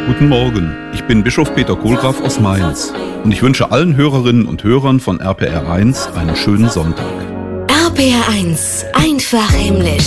Guten Morgen, ich bin Bischof Peter Kohlgraf aus Mainz und ich wünsche allen Hörerinnen und Hörern von RPR 1 einen schönen Sonntag. RPR 1, einfach himmlisch.